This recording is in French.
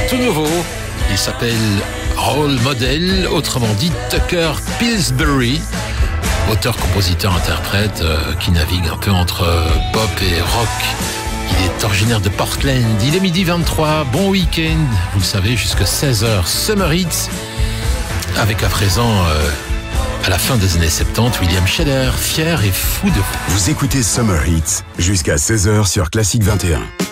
tout nouveau. Il s'appelle Role Model, autrement dit Tucker Pillsbury, auteur, compositeur, interprète qui navigue un peu entre pop et rock. Il est originaire de Portland. Il est 12h23. Bon week-end. Vous le savez, jusqu'à 16h. Summer Hits. Avec à présent, à la fin des années 70, William Sheller, fier et fou de vous. Vous écoutez Summer Hits jusqu'à 16h sur Classique 21.